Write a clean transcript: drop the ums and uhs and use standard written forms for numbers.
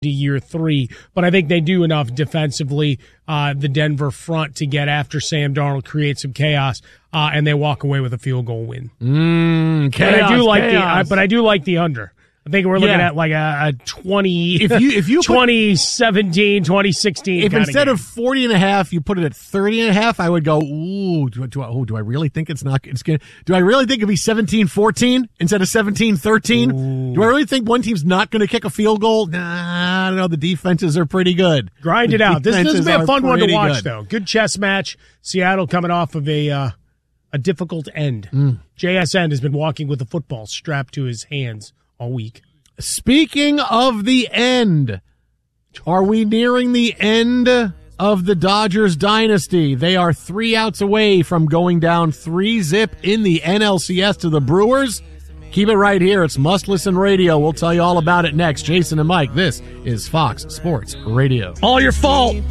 to year 3, but I think they do enough defensively, the Denver front, to get after Sam Darnold, create some chaos, and they walk away with a field goal win. Chaos, but I do like the under. I think we're looking at like a 20, if you 2017, 2016. If instead of 40.5, you put it at 30.5, I would go, ooh, do I really think it's going to, do I really think it'll be 17-14 instead of 17-13? Do I really think one team's not going to kick a field goal? Nah, I don't know. The defenses are pretty good. Grind it out. This will be a fun one to watch, though. Good chess match. Seattle coming off of a difficult end. JSN has been walking with a football strapped to his hands all week. Speaking of the end, are we nearing the end of the Dodgers dynasty? They are 3 outs away from going down 3-0 in the NLCS to the Brewers. Keep it right here. It's Must Listen Radio. We'll tell you all about it next. Jason and Mike, this is Fox Sports Radio. All your fault.